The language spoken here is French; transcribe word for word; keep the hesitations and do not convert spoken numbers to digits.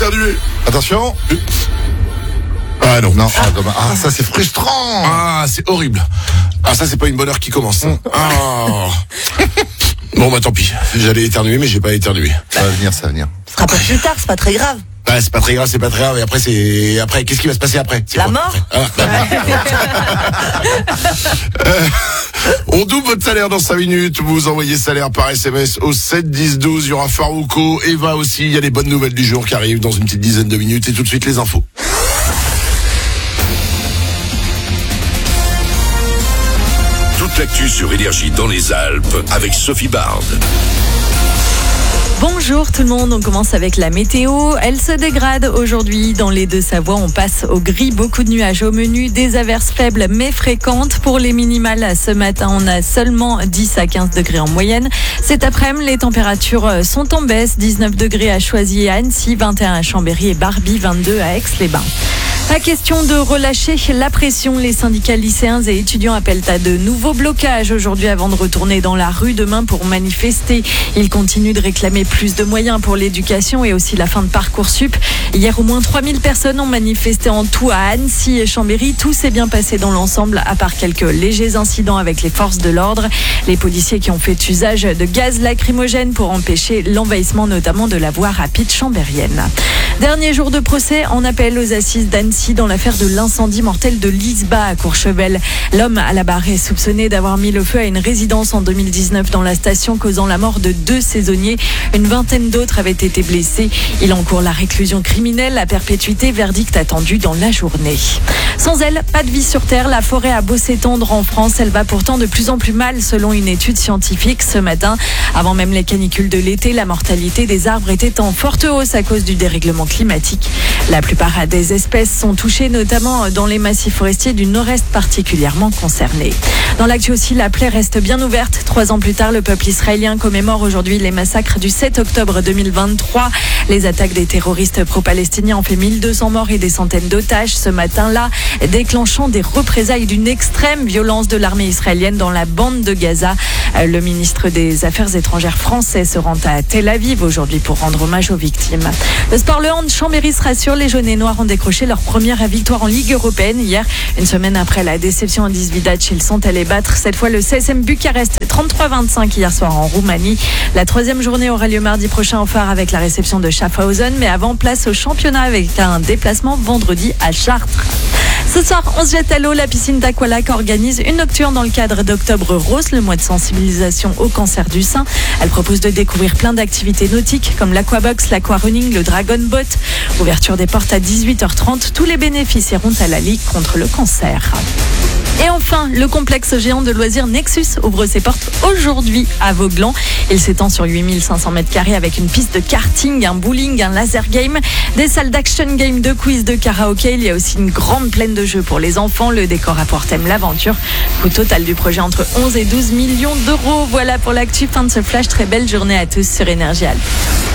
éternuer. Attention. Ah non. Non, ah, dommage. Ah, ça c'est frustrant. Ah, c'est horrible. Ah, ça c'est pas une bonne heure qui commence. Ah. Bon bah tant pis. J'allais éternuer mais j'ai pas éternué. Ça va venir, ça va venir. Ce sera pas plus tard, c'est pas très grave. Ah, c'est pas très grave, c'est pas très grave. Et après, c'est après, qu'est-ce qui va se passer après? C'est La quoi, mort après ah. euh, On double votre salaire dans cinq minutes. Vous envoyez salaire par S M S au sept dix douze. Il y aura Farouko, Eva aussi. Il y a les bonnes nouvelles du jour qui arrivent dans une petite dizaine de minutes. Et tout de suite, les infos. Toute l'actu sur Énergie dans les Alpes avec Sophie Bard. Bonjour tout le monde, on commence avec la météo. Elle se dégrade aujourd'hui dans les Deux-Savoies. On passe au gris, beaucoup de nuages au menu, des averses faibles mais fréquentes. Pour les minimales, ce matin, on a seulement dix à quinze degrés en moyenne. Cet après-midi, les températures sont en baisse. dix-neuf degrés à Choisy et à Annecy, vingt et un à Chambéry et Barbie, vingt-deux à Aix-les-Bains. Pas question de relâcher la pression. Les syndicats lycéens et étudiants appellent à de nouveaux blocages aujourd'hui avant de retourner dans la rue demain pour manifester. Ils continuent de réclamer plus de moyens pour l'éducation et aussi la fin de Parcoursup. Hier, au moins trois mille personnes ont manifesté en tout à Annecy et Chambéry. Tout s'est bien passé dans l'ensemble, à part quelques légers incidents avec les forces de l'ordre. Les policiers qui ont fait usage de gaz lacrymogène pour empêcher l'envahissement notamment de la voie rapide chambérienne. Dernier jour de procès en appel aux assises d'Annecy dans l'affaire de l'incendie mortel de Lisbas à Courchevel. L'homme à la barre est soupçonné d'avoir mis le feu à une résidence en deux mille dix-neuf dans la station, causant la mort de deux saisonniers. Une vingtaine d'autres avaient été blessés. Il encourt la réclusion criminelle à perpétuité, verdict attendu dans la journée. Sans elle, pas de vie sur Terre. La forêt a beau s'étendre en France, elle va pourtant de plus en plus mal selon une étude scientifique ce matin. Avant même les canicules de l'été, la mortalité des arbres était en forte hausse à cause du dérèglement climatique. La plupart des espèces sont touchées, notamment dans les massifs forestiers du nord-est particulièrement concernés. Dans l'actu aussi, la plaie reste bien ouverte. Trois ans plus tard, le peuple israélien commémore aujourd'hui les massacres du sept octobre deux mille vingt-trois. Les attaques des terroristes pro-palestiniens ont fait mille deux cents morts et des centaines d'otages ce matin-là, déclenchant des représailles d'une extrême violence de l'armée israélienne dans la bande de Gaza. Le ministre des Affaires étrangères français se rend à Tel Aviv aujourd'hui pour rendre hommage aux victimes. Le sport, le hand, Chambéry se rassure. Les jaunes et noirs ont décroché leur première victoire en Ligue européenne hier. Une semaine après la déception à Disvidac, ils sont allés battre cette fois le C S M Bucarest trente-trois vingt-cinq hier soir en Roumanie. La troisième journée aura lieu mardi prochain au Phare avec la réception de Schaffhausen. Mais avant, place au championnat avec un déplacement vendredi à Chartres. Ce soir, on se jette à l'eau. La piscine d'Aqualac organise une nocturne dans le cadre d'Octobre Rose, le mois de sensibilisation au cancer du sein. Elle propose de découvrir plein d'activités nautiques comme l'aquabox, l'aquarunning, le dragon boat. Ouverture des portes à dix-huit heures trente. Tous les bénéfices iront à la Ligue contre le cancer. Et enfin, le complexe géant de loisirs Nexus ouvre ses portes aujourd'hui à Vauglans. Il s'étend sur huit mille cinq cents mètres carrés avec une piste de karting, un bowling, un laser game, des salles d'action game, de quiz, de karaoké. Il y a aussi une grande plaine de jeux pour les enfants. Le décor a pour thème l'aventure. Coût total du projet entre onze et douze millions d'euros. Voilà pour l'actu. Fin de ce flash. Très belle journée à tous sur Énergie Alpes.